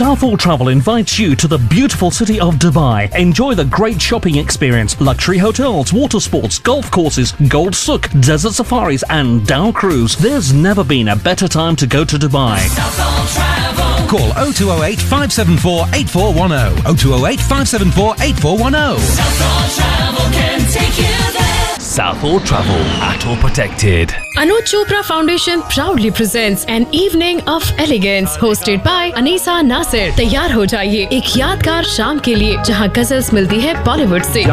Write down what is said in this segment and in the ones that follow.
Southall Travel invites you to the beautiful city of Dubai. Enjoy the great shopping experience, luxury hotels, water sports, golf courses, Gold Souk, desert safaris and Dow Cruise. There's never been a better time to go to Dubai. Southall Travel. Call 0208 574 8410. 0208 574 8410. Southall Travel can take you there. Southall Travel, ATO protected. Anuj Chopra Foundation proudly presents an evening of elegance hosted by Anisa Nasir. तैयार हो जाइए एक यादगार शाम के लिए जहां गजल्स मिलती है बॉलीवुड से।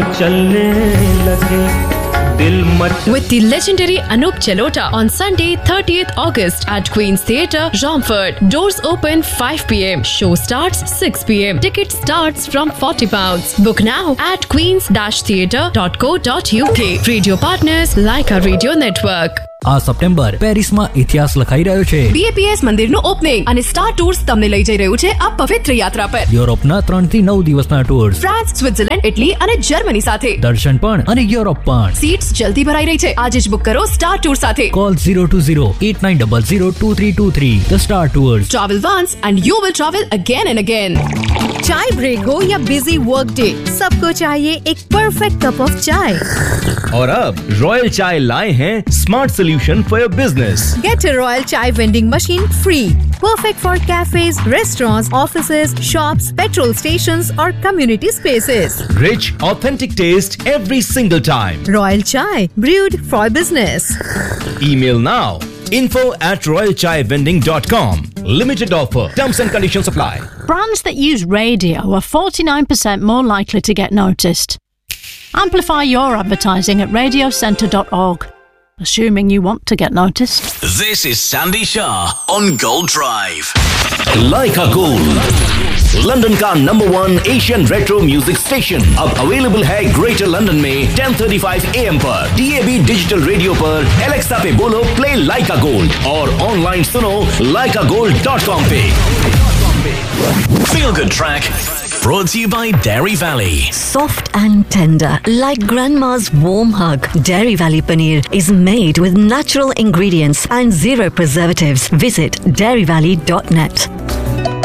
With the legendary Anup Jalota on Sunday 30th August at Queen's Theatre, Romford. Doors open 5 p.m. Show starts 6 p.m. Ticket starts from £40. Book now at queens-theatre.co.uk. Radio partners like our radio network. આ September પેરિસમાં ઇતિહાસ લખાઈ રહ્યો છે. BAPS મંદિરનું opening અને star tours તમને લઈ જઈ રહ્યું છે આ પવિત્ર યાત્રા પર. યુરોપના 3 થી 9 દિવસના ટૂર્સ, ફ્રાન્સ, સ્વિટ્ઝરલેન્ડ, ઇટલી અને જર્મની સાથે. દર્શન પણ અને યુરોપ પણ. સીટ્સ જલ્દી ભરાઈ રહી છે. આજે જ બુક કરો સ્ટાર ટૂર સાથે. Call 020-8900-2323. The Star Tours. Travel once and you will travel again and again. चाय ब्रेक हो या बिजी वर्क डे, सबको चाहिए एक परफेक्ट कप ऑफ चाय. और अब रॉयल चाय लाए हैं smart solution for your business. Get a Royal Chai vending machine free. Perfect for cafes, restaurants, offices, shops, petrol stations or community spaces. Rich, authentic taste every single time. Royal Chai, brewed for business. Email now. info@royalchaivending.com. Limited offer. Terms and conditions apply. Brands that use radio are 49% more likely to get noticed. Amplify your advertising at radiocentre.org. Assuming you want to get noticed. This is Sandy Shah on Gold Drive. Leica Gold, London का #1 Asian retro music station. अब available है greater London में 10:35 AM पर DAB digital radio पर Alexa पे बोलो play Leica Gold और online सुनो leicagold.com पे. Feel Good Track brought to you by Dairy Valley. Soft and tender, like grandma's warm hug. Dairy Valley Paneer is made with natural ingredients and zero preservatives. Visit dairyvalley.net.